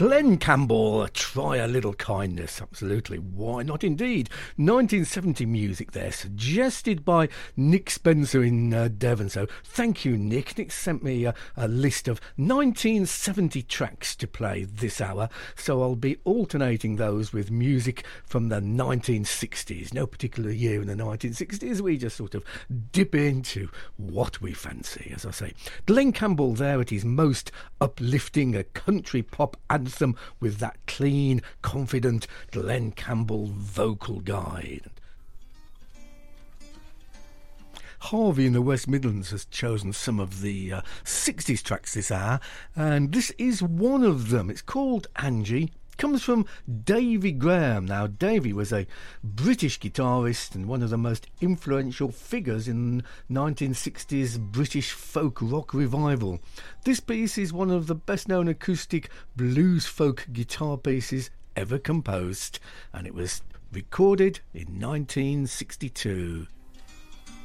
Glenn Campbell, Try a Little Kindness. Absolutely. Why not indeed? 1970 music there, suggested by Nick Spencer in Devon. So thank you, Nick. Nick sent me a list of 1970 tracks to play this hour. So I'll be alternating those with music from the 1960s. No particular year in the 1960s. We just sort of dip into what we fancy, as I say. Glenn Campbell there at his most uplifting, a country pop anthem with that clean, confident Glenn Campbell vocal guide. Harvey in the West Midlands has chosen some of the 60s tracks this hour, and this is one of them. It's called Angie. Comes from Davy Graham. Now, Davy was a British guitarist and one of the most influential figures in 1960s British folk rock revival. This piece is one of the best-known acoustic blues folk guitar pieces ever composed, and it was recorded in 1962.